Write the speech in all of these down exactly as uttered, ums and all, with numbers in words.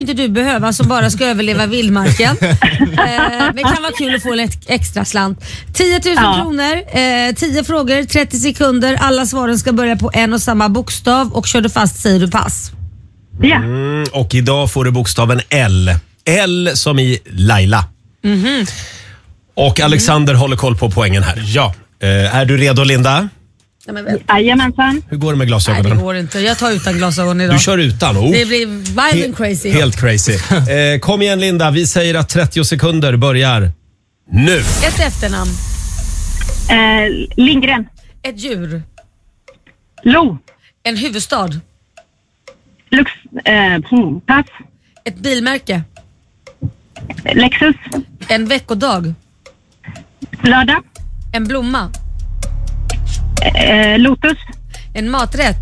inte du behöva som bara ska överleva vildmarken. eh, det kan vara kul att få en extra slant. tio tusen ja. kronor, eh, tio frågor, trettio sekunder. Alla svaren ska börja på en och samma bokstav och kör du fast säger du pass. Ja. Mm, och idag får du bokstaven L. L som i Laila. Mm-hmm. Och Alexander mm. håller koll på poängen här. Ja. Eh, är du redo, Linda? Jajamensan. Hur går det med glasögonen? Nej, det går inte. Jag tar utan glasögon idag. Du kör utan? Oh. Det blir wild and crazy. He- helt crazy. eh, kom igen, Linda. Vi säger att trettio sekunder börjar nu. Ett efternamn. Eh, Lindgren. Ett djur. Lo. En huvudstad. Lux. Eh, pass. Ett bilmärke. Lexus. En veckodag. Lördag. En blomma. Eh, Lotus. En maträtt.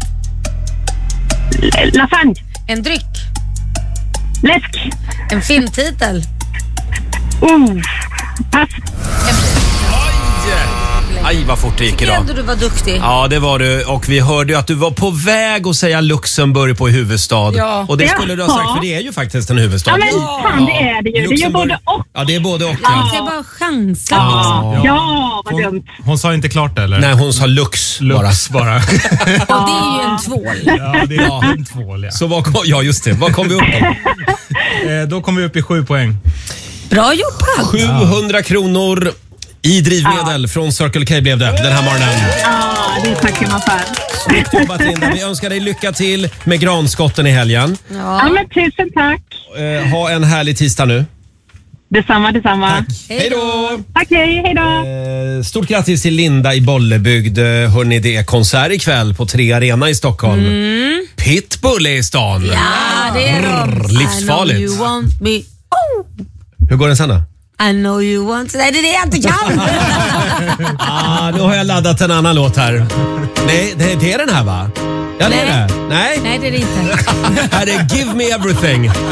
L- lasagne. En dryck. Läsk. En filmtitel. Oh. Pass. En... Aj, vad fort det gick idag. Tycker du var duktig. Ja, det var du. Och vi hörde ju att du var på väg att säga Luxemburg på huvudstad. Ja. Och det skulle du ha sagt, för det är ju faktiskt en huvudstad. Ja, men fan, det är det ju. Det är ju både och. Ja, det är både och. Ja, Ja. man kan bara chansa. Ja, Liksom. ja vad dumt. Hon, hon sa inte klart det, eller? Nej, hon sa Lux, Lux bara. Och det är ju en tvål. Ja, det är en tvål, ja. Så vad kom, ja, just det. Vad kom vi upp på? eh, då kom vi upp i sju poäng. Bra jobbat. sjuhundra kronor i drivmedel ja. från Circle K blev det den här morgonen. Ja, det tackar man för. Snyggt jobbat, Linda. Vi önskar dig lycka till med granskotten i helgen. Ja, ja men tusen tack. Eh, ha en härlig tisdag nu. Detsamma, detsamma. Tack. Hej då! Tack, hej, hej då! Eh, stort grattis till Linda i Bollebygd. Eh, hörrni, det är konsert ikväll på Tre Arena i Stockholm. Mm. Pitbull är i stan. Ja, det är de. Livsfarligt. I know you want me. Oh. Hur går den sen då? I know you want... Nej, det är det jag inte kan. ah, nu har jag laddat en annan låt här. Nej, det, det är den här, va? Ja, det är det. Nej. Nej, det är det inte. Här är Give Me Everything.